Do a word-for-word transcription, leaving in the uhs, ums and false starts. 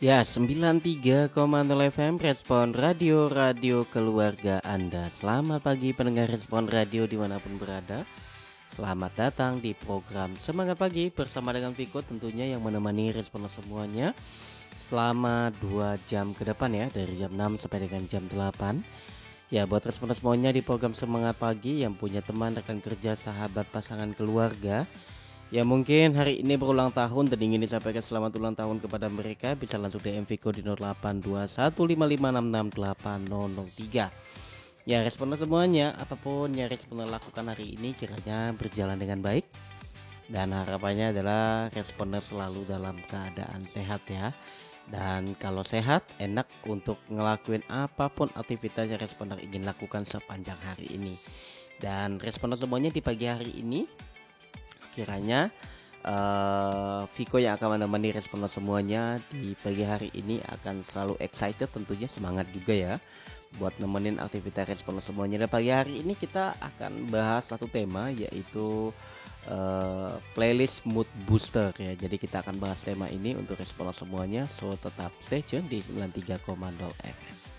Ya, sembilan tiga koma nol F M Respon Radio, radio keluarga Anda. Selamat pagi pendengar Respon Radio dimanapun berada. Selamat datang di program Semangat Pagi bersama dengan Viko tentunya yang menemani Respon semuanya selama dua jam ke depan ya, dari jam enam sampai dengan jam delapan. Ya, buat Respon semuanya di program Semangat Pagi yang punya teman, rekan kerja, sahabat, pasangan, keluarga ya mungkin hari ini berulang tahun dan ingin disampaikan selamat ulang tahun kepada mereka, bisa langsung D M Viko di nol delapan dua satu lima lima enam enam delapan nol nol tiga. Ya, respon semuanya, apapun yang respon lakukan hari ini kiranya berjalan dengan baik. Dan harapannya adalah responnya selalu dalam keadaan sehat ya. Dan kalau sehat, enak untuk ngelakuin apapun aktivitas yang responder ingin lakukan sepanjang hari ini. Dan responder semuanya di pagi hari ini kiranya uh, Viko yang akan menemani responder semuanya di pagi hari ini akan selalu excited, tentunya semangat juga ya buat nemenin aktivitas responder semuanya. Dan pagi hari ini kita akan bahas satu tema, yaitu uh, playlist mood booster ya. Jadi kita akan bahas tema ini untuk responder semuanya, so tetap stay tune di sembilan tiga koma nol F M.